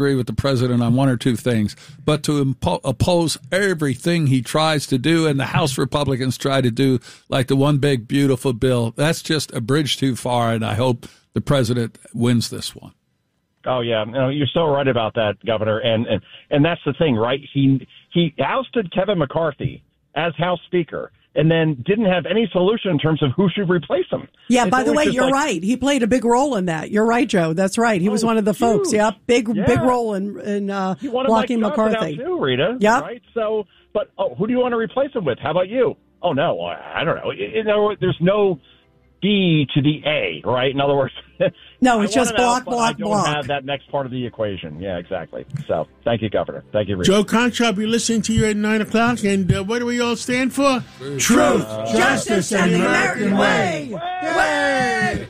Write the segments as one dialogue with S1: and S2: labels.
S1: agree with the president on one or two things, but to oppose everything he tries to do and the House Republicans try to do, like the one big beautiful bill, that's just a bridge too far, and I hope the president wins this one.
S2: Oh, yeah. No, you're so right about that, Governor. And that's the thing, right? He ousted Kevin McCarthy as House Speaker and then didn't have any solution in terms of who should replace him.
S3: Yeah, by the way, you're right. He played a big role in that. You're right, Joe. That's right. He was one of the folks. Yep, big role in blocking McCarthy.
S2: Too, Rita.
S3: Yep.
S2: Right? So, but who do you want to replace him with? How about you? Oh, no, I don't know. There's no B to the A, right? In other words,
S3: no, it's just block.
S2: I don't have that next part of the equation. Yeah, exactly. So, thank you, Governor. Thank you, Rita.
S4: Joe Concha, I'll be listening to you at 9 o'clock. And what do we all stand for?
S3: Truth, justice, and the American way. Way!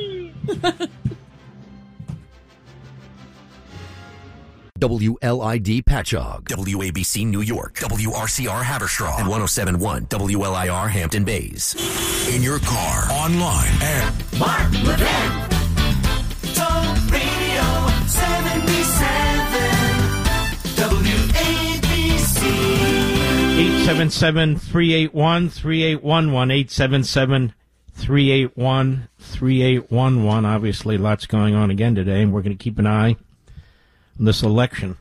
S5: WLID Patchogue, WABC New York, WRCR Haverstraw, and 107.1 WLIR Hampton Bays. In your car, online, and
S6: Mark Levin. Talk Radio 77 WABC.
S7: 877-381-3811, 877-381-3811. Obviously, lots going on again today, and we're going to keep an eye on this election.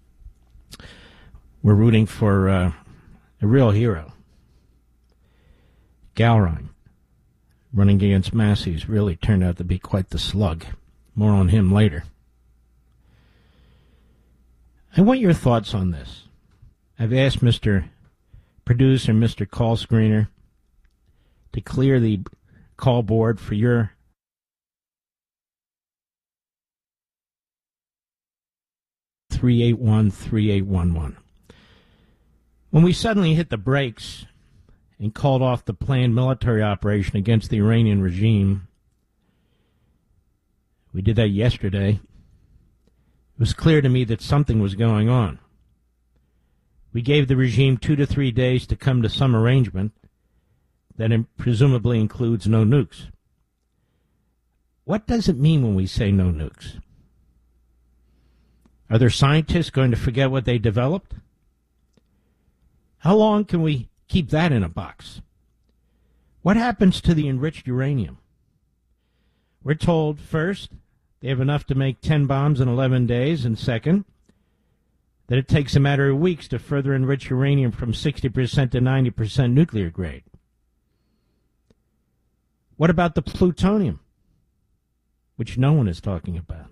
S7: We're rooting for a real hero. Gowron, running against Massey's, really turned out to be quite the slug. More on him later. I want your thoughts on this. I've asked Mr. Producer, Mr. Call Screener, to clear the call board for your 381-3811. When we suddenly hit the brakes and called off the planned military operation against the Iranian regime, we did that yesterday, it was clear to me that something was going on. We gave the regime 2 to 3 days to come to some arrangement that presumably includes no nukes. What does it mean when we say no nukes? Are there scientists going to forget what they developed? How long can we keep that in a box? What happens to the enriched uranium? We're told, first, they have enough to make 10 bombs in 11 days, and second, that it takes a matter of weeks to further enrich uranium from 60% to 90% nuclear grade. What about the plutonium, which no one is talking about?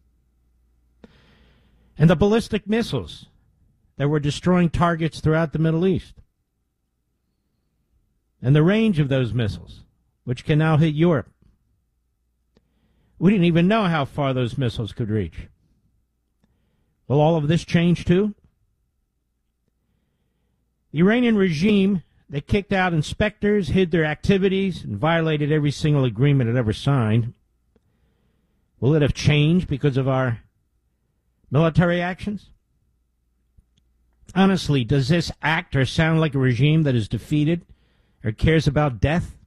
S7: And the ballistic missiles that were destroying targets throughout the Middle East. And the range of those missiles, which can now hit Europe. We didn't even know how far those missiles could reach. Will all of this change too? The Iranian regime that kicked out inspectors, hid their activities, and violated every single agreement it ever signed, will it have changed because of our military actions? Honestly, does this act or sound like a regime that is defeated or cares about death?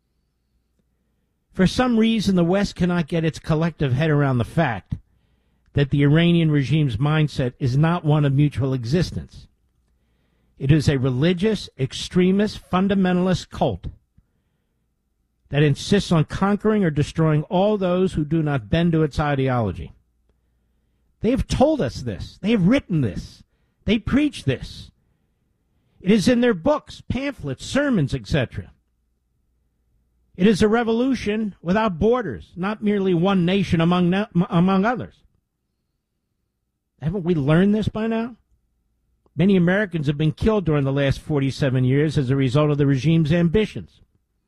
S7: For some reason, the West cannot get its collective head around the fact that the Iranian regime's mindset is not one of mutual existence. It is a religious, extremist, fundamentalist cult that insists on conquering or destroying all those who do not bend to its ideology. They have told us this. They have written this. They preach this. It is in their books, pamphlets, sermons, etc. It is a revolution without borders, not merely one nation among others. Haven't we learned this by now? Many Americans have been killed during the last 47 years as a result of the regime's ambitions.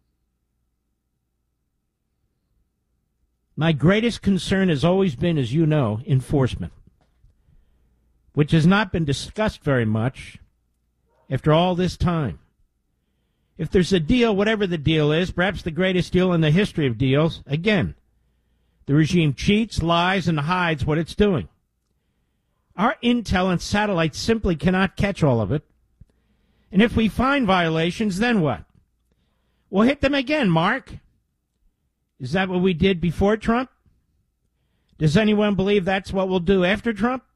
S7: My greatest concern has always been, as you know, enforcement, which has not been discussed very much after all this time. If there's a deal, whatever the deal is, perhaps the greatest deal in the history of deals, again, the regime cheats, lies, and hides what it's doing. Our intel and satellites simply cannot catch all of it. And if we find violations, then what? We'll hit them again, Mark. Is that what we did before Trump? Does anyone believe that's what we'll do after Trump?